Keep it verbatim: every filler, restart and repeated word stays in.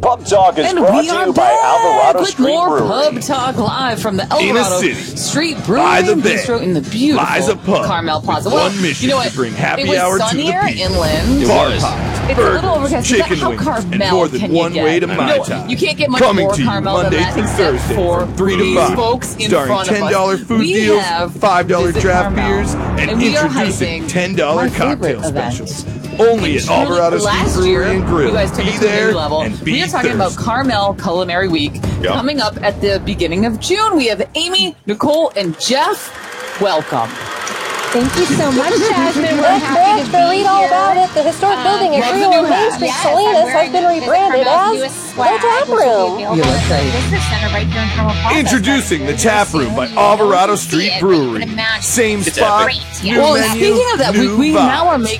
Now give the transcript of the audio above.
Pub Talk is And brought we to are you by back Alvarado with Street more Brewery. Pub Talk live from the In a Alvarado city, Street by Brewery the and bay, Bistro in the beautiful lies a pub Carmel Plaza. with Well, one mission you know to what? bring happy it was hour to the sunnier people. inland. Bar It's hops, a burgers, little overcast. Is that chicken how wings, Carmel and more than can one you way get? to You Mai know, Tai. you can't get much Coming more to you Carmel Monday than that through except Thursday for from three to these five, folks in starring front of us. ten dollar food We deals, have five dollar Visit draft Carmel, beers, and, and we are introducing hyping ten dollar my favorite cocktail event. specials. Only at Alvarado Street Last Brewery year, and Grill. you guys took Be it to a there new level. and be We are talking about thirsty. Carmel Culinary Week Yep. coming up at the beginning of June. We have Amy, Nicole, and Jeff. Welcome. Thank you so much, Jasmine. We're happy to be to read all here. about it, the historic Um, building at love the three oh new one Main hat. Street, Yes, Salinas, I'm has wearing been Visit rebranded Carmel's as newest the swag, Tap which will be Room. available You look at great. the Visitor Center right here in Carmel Plaza. Introducing the So Tap soon, Room by you know, Alvarado you'll see Street it, but you Brewery. can imagine. Same It's spot, great, yeah. new Well, menu, speaking of that, we, new we vibes. now are making